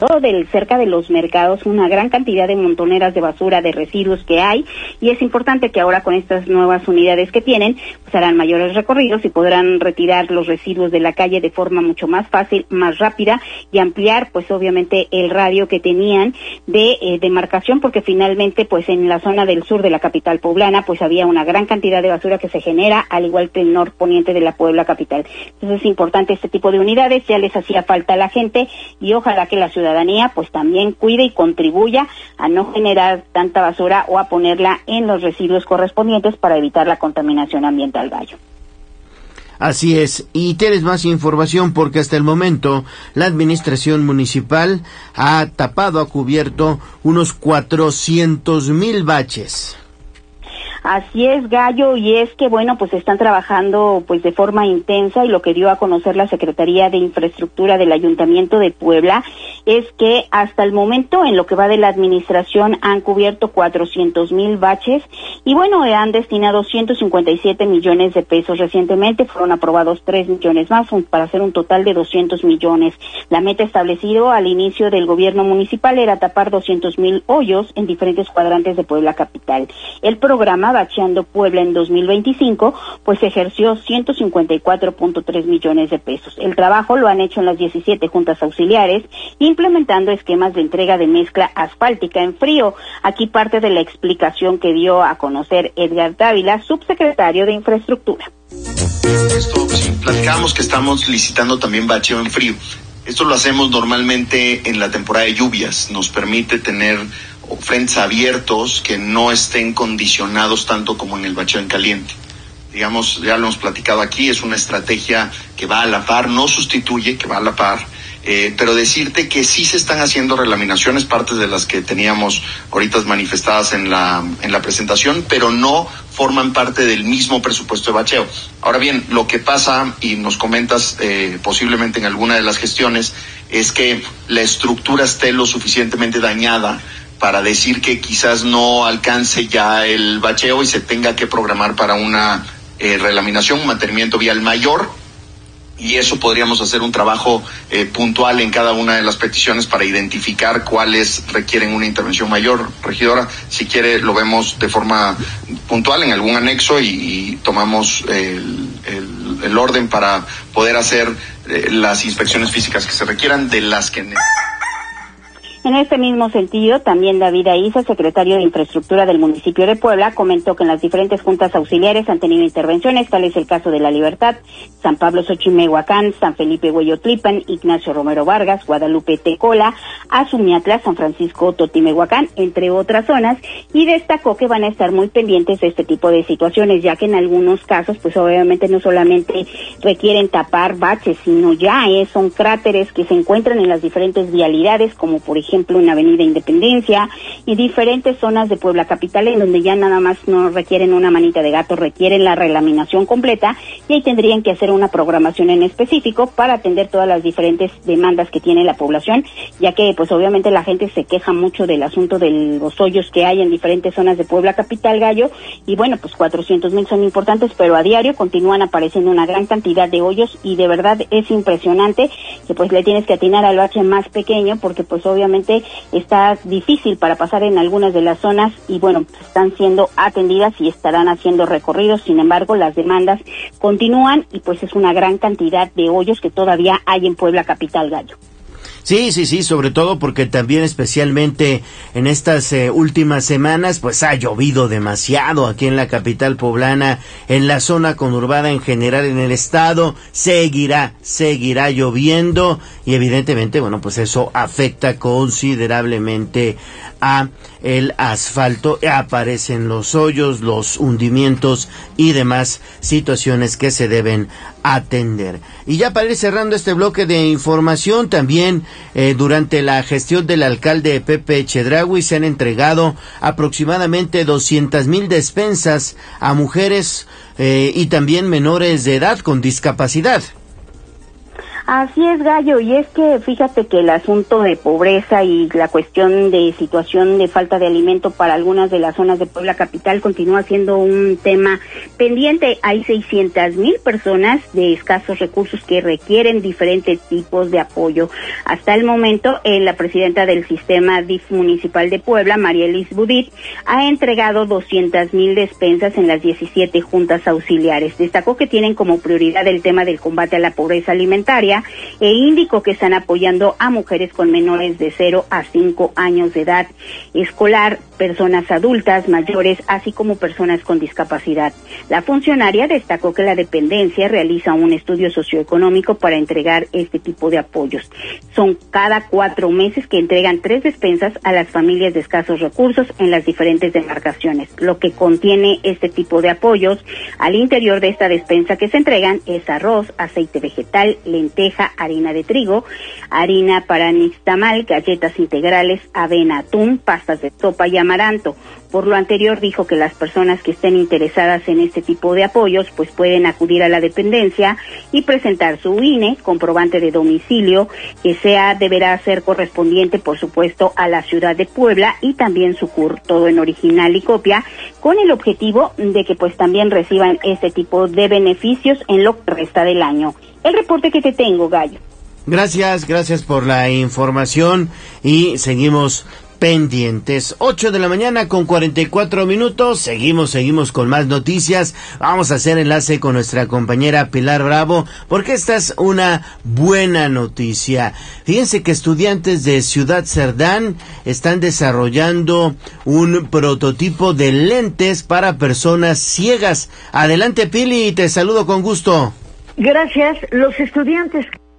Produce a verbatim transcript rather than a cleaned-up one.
todo del cerca de los mercados, una gran cantidad de montoneras de basura, de residuos que hay, y es importante que ahora con estas nuevas unidades que tienen, pues harán mayores recorridos y podrán retirar los residuos de la calle de forma mucho más fácil, más rápida, y ampliar pues obviamente el radio que tenían de eh, demarcación, porque finalmente pues en la zona del sur de la capital poblana pues había una gran cantidad de basura que se genera, al igual que el norponiente de la Puebla capital. Entonces es importante este tipo de unidades, ya les hacía falta a la gente, y ojalá que la ciudadanía pues también cuide y contribuya a no generar tanta basura o a ponerla en los residuos correspondientes para evitar la contaminación ambiental, Gallo. Así es, y tienes más información porque hasta el momento la administración municipal ha tapado, ha cubierto unos cuatrocientos mil baches. Así es, Gallo, y es que, bueno, pues están trabajando pues de forma intensa, y lo que dio a conocer la Secretaría de Infraestructura del Ayuntamiento de Puebla es que hasta el momento, en lo que va de la administración, han cubierto cuatrocientos mil baches, y bueno, han destinado ciento cincuenta y siete millones de pesos. Recientemente fueron aprobados tres millones más, para hacer un total de doscientos millones. La meta establecida al inicio del gobierno municipal era tapar doscientos mil hoyos en diferentes cuadrantes de Puebla capital. El programa Bacheando Puebla en dos mil veinticinco, pues ejerció ciento cincuenta y cuatro punto tres millones de pesos. El trabajo lo han hecho en las diecisiete juntas auxiliares, implementando esquemas de entrega de mezcla asfáltica en frío. Aquí parte de la explicación que dio a conocer Edgar Dávila, subsecretario de Infraestructura. Esto, sí, platicamos que estamos licitando también bacheo en frío. Esto lo hacemos normalmente en la temporada de lluvias. Nos permite tener frentes abiertos que no estén condicionados tanto como en el bacheo en caliente. Digamos, ya lo hemos platicado aquí, es una estrategia que va a la par, no sustituye, que va a la par, eh, pero decirte que sí se están haciendo relaminaciones, partes de las que teníamos ahorita manifestadas en la, en la presentación, pero no forman parte del mismo presupuesto de bacheo. Ahora bien, lo que pasa, y nos comentas eh, posiblemente en alguna de las gestiones, es que la estructura esté lo suficientemente dañada para decir que quizás no alcance ya el bacheo y se tenga que programar para una eh, relaminación, un mantenimiento vial mayor, y eso podríamos hacer un trabajo eh, puntual en cada una de las peticiones para identificar cuáles requieren una intervención mayor. Regidora, si quiere lo vemos de forma puntual en algún anexo y, y tomamos el, el, el orden para poder hacer eh, las inspecciones físicas que se requieran de las que... En este mismo sentido, también David Aiza, secretario de Infraestructura del municipio de Puebla, comentó que en las diferentes juntas auxiliares han tenido intervenciones, tal es el caso de La Libertad, San Pablo Xochimehuacán, San Felipe Hueyotlipan, Ignacio Romero Vargas, Guadalupe Tecola, Azumiatla, San Francisco Totimehuacán, entre otras zonas, y destacó que van a estar muy pendientes de este tipo de situaciones, ya que en algunos casos, pues obviamente no solamente requieren tapar baches, sino ya eh, son cráteres que se encuentran en las diferentes vialidades, como por ejemplo, ejemplo en Avenida Independencia y diferentes zonas de Puebla capital, en donde ya nada más no requieren una manita de gato, requieren la relaminación completa, y ahí tendrían que hacer una programación en específico para atender todas las diferentes demandas que tiene la población, ya que pues obviamente la gente se queja mucho del asunto de los hoyos que hay en diferentes zonas de Puebla capital, Gallo, y bueno, pues cuatrocientos mil son importantes, pero a diario continúan apareciendo una gran cantidad de hoyos, y de verdad es impresionante que pues le tienes que atinar al bache más pequeño, porque pues obviamente está difícil para pasar en algunas de las zonas, y bueno, están siendo atendidas y estarán haciendo recorridos. Sin embargo, las demandas continúan, y pues es una gran cantidad de hoyos que todavía hay en Puebla capital, Gallo. Sí, sí, sí, sobre todo porque también especialmente en estas eh, últimas semanas pues ha llovido demasiado aquí en la capital poblana, en la zona conurbada en general en el estado, seguirá, seguirá lloviendo, y evidentemente, bueno, pues eso afecta considerablemente a el asfalto, aparecen los hoyos, los hundimientos y demás situaciones que se deben atender. Y ya para ir cerrando este bloque de información, también eh, durante la gestión del alcalde Pepe Chedraui se han entregado aproximadamente doscientas mil despensas a mujeres eh, y también menores de edad con discapacidad. Así es, Gallo, y es que fíjate que el asunto de pobreza y la cuestión de situación de falta de alimento para algunas de las zonas de Puebla capital continúa siendo un tema pendiente. Hay seiscientas mil personas de escasos recursos que requieren diferentes tipos de apoyo. Hasta el momento, eh, la presidenta del sistema D I F municipal de Puebla, María Elis Budit, ha entregado doscientas mil despensas en las diecisiete juntas auxiliares. Destacó que tienen como prioridad el tema del combate a la pobreza alimentaria e indicó que están apoyando a mujeres con menores de cero a cinco años de edad escolar, personas adultas, mayores, así como personas con discapacidad. La funcionaria destacó que la dependencia realiza un estudio socioeconómico para entregar este tipo de apoyos. Son cada cuatro meses que entregan tres despensas a las familias de escasos recursos en las diferentes demarcaciones. Lo que contiene este tipo de apoyos al interior de esta despensa que se entregan es arroz, aceite vegetal, lenteja, harina de trigo, harina para nixtamal, galletas integrales, avena, atún, pastas de sopa y amaranto. Por lo anterior, dijo que las personas que estén interesadas en este tipo de apoyos pues pueden acudir a la dependencia y presentar su I N E, comprobante de domicilio, que sea deberá ser correspondiente, por supuesto, a la ciudad de Puebla, y también su C U R, todo en original y copia, con el objetivo de que pues también reciban este tipo de beneficios en lo que resta del año. El reporte que te tengo, Gallo. Gracias, gracias por la información y seguimos pendientes. Ocho de la mañana con cuarenta y cuatro minutos. Seguimos, seguimos con más noticias. Vamos a hacer enlace con nuestra compañera Pilar Bravo, porque esta es una buena noticia. Fíjense que estudiantes de Ciudad Cerdán están desarrollando un prototipo de lentes para personas ciegas. Adelante, Pili, te saludo con gusto. Gracias. Los estudiantes